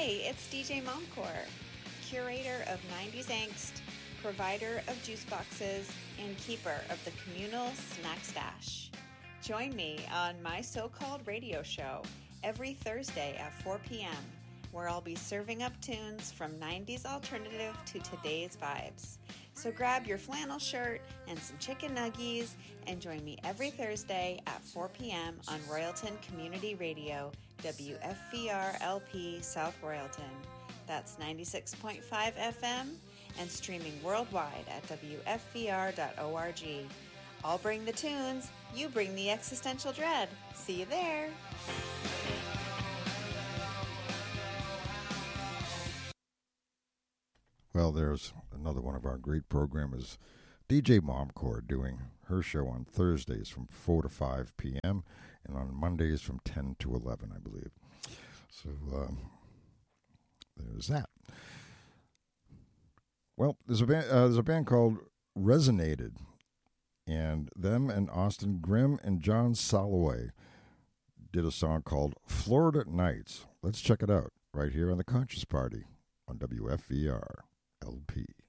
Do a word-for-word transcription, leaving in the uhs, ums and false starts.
Hey, it's D J Momcore, curator of nineties Angst, provider of juice boxes, and keeper of the communal snack stash. Join me on my so-called radio show every Thursday at four p.m., where I'll be serving up tunes from nineties alternative to today's vibes. So grab your flannel shirt and some chicken nuggies and join me every Thursday at four p.m. on Royalton Community Radio, W F V R L P South Royalton. That's ninety-six point five F M and streaming worldwide at W F V R dot org. I'll bring the tunes, you bring the existential dread. See you there. Well, there's another one of our great programmers, D J Momcore, doing her show on Thursdays from four to five p.m. and on Mondays from ten to eleven, I believe. So um, there's that. Well, there's a band, uh, there's a band called Resonated, and them and Austin Grimm and John Soloway did a song called Florida Nights. Let's check it out right here on The Conscious Party on W F V R L P.